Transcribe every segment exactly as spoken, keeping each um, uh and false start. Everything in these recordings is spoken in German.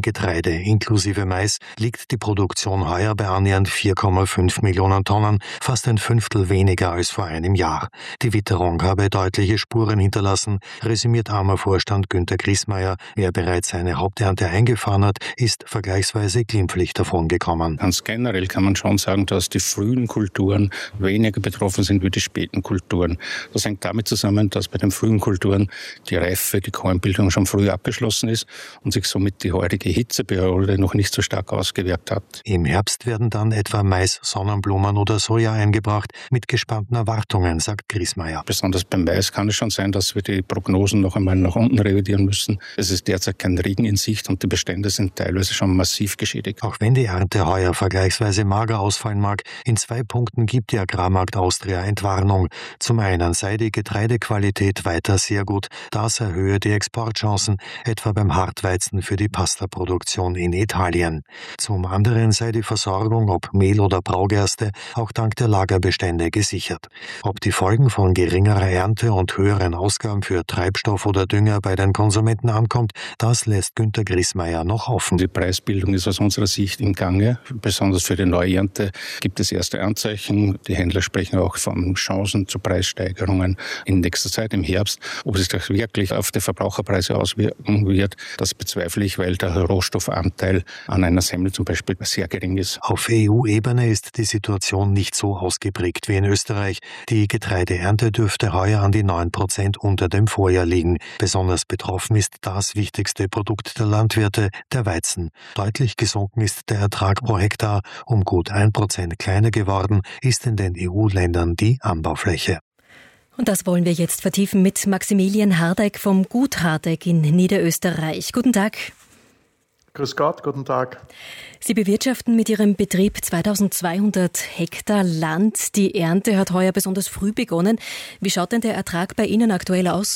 Getreide inklusive Mais liegt die Produktion heuer bei annähernd vier Komma fünf Millionen Tonnen, fast ein Fünftel weniger als vor einem Jahr. Die Witterung habe deutliche Spuren hinterlassen, resümiert A M A-Vorstand Günter Grießmeier. Wer bereits seine Haupternte eingefahren hat, ist vergleichsweise glimpflich davongekommen. Ganz generell kann man schon sagen, dass die frühen Kulturen weniger betroffen sind wie die späten Kulturen. Das hängt damit zusammen, dass bei den frühen Kulturen die Reife, die Kornbildung schon früh abgeschlossen ist und sich somit die heutige Hitzeperiode noch nicht so stark ausgewirkt hat. Im Herbst werden dann etwa Mais, Sonnenblumen oder Soja eingebracht, mit gespannten Erwartungen, sagt Grießmeier. Besonders beim Mais kann es schon sein, dass wir die Prognosen noch einmal nach unten revidieren müssen. Es ist derzeit kein Regen in Sicht und die Bestände sind teilweise schon massiv geschädigt. Auch wenn die Ernte heuer vergleichsweise mager ausfallen mag, in zwei Punkten gibt die Agrarmarkt Austria Entwarnung. Zum einen sei die Getreidequalität weiter sehr gut, das erhöhe die Exportchancen, etwa beim Hartweizen für die Pastaproduktion in Italien. Zum anderen sei die Versorgung, ob Mehl oder Braugerste, auch dank der Lagerbestände gesichert. Ob die Folgen von geringerer Ernte und höheren Ausgaben für Treibstoff oder Dünger bei den Konsumenten ankommt, das lässt Günter Grießmeier noch offen. Die Preisbildung ist aus unserer Sicht im Gange. Besonders für die Neuernte gibt es erste Anzeichen. Die Händler sprechen auch von Chancen zu Preissteigerungen in nächster Zeit im Herbst. Ob es sich wirklich auf die Verbraucherpreise auswirken wird, das bezweifle ich, weil der Rohstoffanteil an einer Semmel zum Beispiel sehr gering ist. Auf E U-Ebene ist die Situation nicht so ausgeprägt wie in Österreich. Die Getreideernte dürfte heuer an die neun Prozent unter dem Vorjahr liegen. Besonders betroffen ist das wichtigste Produkt der Landwirte, der Weizen. Deutlich gesunken ist der Ertrag pro Hektar, um gut ein Prozent kleiner geworden ist in den E U-Ländern die Anbaufläche. Und das wollen wir jetzt vertiefen mit Maximilian Hardeck vom Gut Hardeck in Niederösterreich. Guten Tag. Grüß Gott, guten Tag. Sie bewirtschaften mit Ihrem Betrieb zweitausendzweihundert Hektar Land. Die Ernte hat heuer besonders früh begonnen. Wie schaut denn der Ertrag bei Ihnen aktuell aus?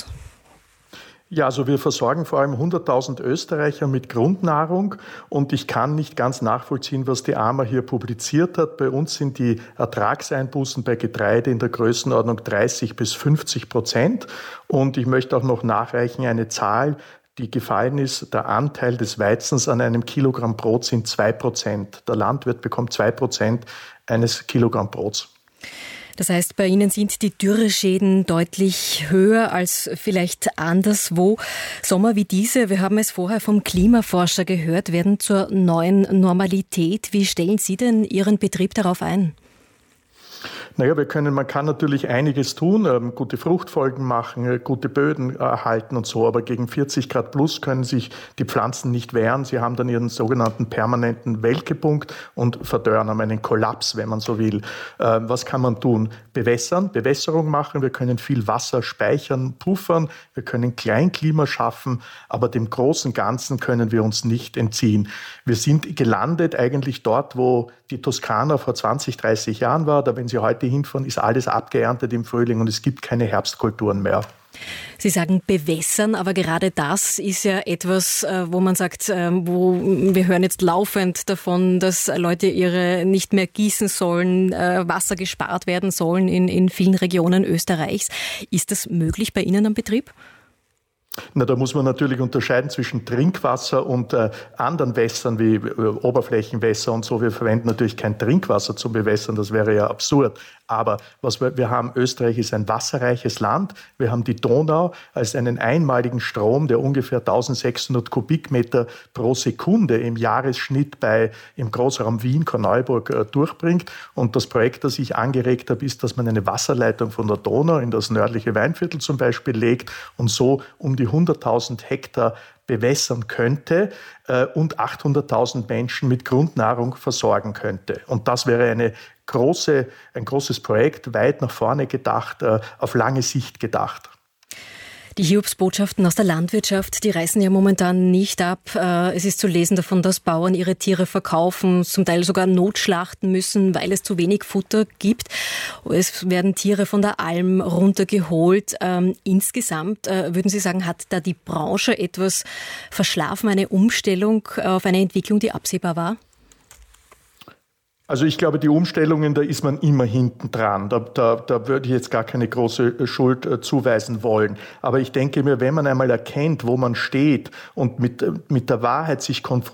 Ja, also wir versorgen vor allem hunderttausend Österreicher mit Grundnahrung und ich kann nicht ganz nachvollziehen, was die A M A hier publiziert hat. Bei uns sind die Ertragseinbußen bei Getreide in der Größenordnung dreißig bis fünfzig Prozent und ich möchte auch noch nachreichen eine Zahl, die gefallen ist. Der Anteil des Weizens an einem Kilogramm Brot sind zwei Prozent. Der Landwirt bekommt zwei Prozent eines Kilogramm Brots. Das heißt, bei Ihnen sind die Dürreschäden deutlich höher als vielleicht anderswo. Sommer wie diese, wir haben es vorher vom Klimaforscher gehört, werden zur neuen Normalität. Wie stellen Sie denn Ihren Betrieb darauf ein? Naja, wir können, man kann natürlich einiges tun, ähm, gute Fruchtfolgen machen, äh, gute Böden erhalten und so, aber gegen vierzig Grad plus können sich die Pflanzen nicht wehren. Sie haben dann ihren sogenannten permanenten Welkepunkt und verdörren, haben einen Kollaps, wenn man so will. Äh, was kann man tun? Bewässern, Bewässerung machen, wir können viel Wasser speichern, puffern, wir können Kleinklima schaffen, aber dem großen Ganzen können wir uns nicht entziehen. Wir sind gelandet eigentlich dort, wo die Toskana vor zwanzig, dreißig Jahren war. Da, wenn Sie heute hinfahren, ist alles abgeerntet im Frühling und es gibt keine Herbstkulturen mehr. Sie sagen bewässern, aber gerade das ist ja etwas, wo man sagt, wo wir hören jetzt laufend davon, dass Leute ihre nicht mehr gießen sollen, Wasser gespart werden sollen in, in vielen Regionen Österreichs. Ist das möglich bei Ihnen am Betrieb? Na, da muss man natürlich unterscheiden zwischen Trinkwasser und äh, anderen Wässern wie äh, Oberflächenwässer und so. Wir verwenden natürlich kein Trinkwasser zum Bewässern, das wäre ja absurd. Aber was wir, wir haben, Österreich ist ein wasserreiches Land. Wir haben die Donau als einen einmaligen Strom, der ungefähr eintausendsechshundert Kubikmeter pro Sekunde im Jahresschnitt bei, im Großraum Wien, Korneuburg äh, durchbringt. Und das Projekt, das ich angeregt habe, ist, dass man eine Wasserleitung von der Donau in das nördliche Weinviertel zum Beispiel legt und so um die hunderttausend Hektar bewässern könnte äh, und achthunderttausend Menschen mit Grundnahrung versorgen könnte. Und das wäre eine große, ein großes Projekt, weit nach vorne gedacht, äh, auf lange Sicht gedacht. Die Hiobsbotschaften aus der Landwirtschaft, die reißen ja momentan nicht ab. Es ist zu lesen davon, dass Bauern ihre Tiere verkaufen, zum Teil sogar notschlachten müssen, weil es zu wenig Futter gibt. Es werden Tiere von der Alm runtergeholt. Insgesamt, würden Sie sagen, hat da die Branche etwas verschlafen, eine Umstellung auf eine Entwicklung, die absehbar war? Also ich glaube, die Umstellungen, da ist man immer hinten dran. Da, da, da würde ich jetzt gar keine große Schuld äh, zuweisen wollen. Aber ich denke mir, wenn man einmal erkennt, wo man steht und mit, mit der Wahrheit sich konfrontiert,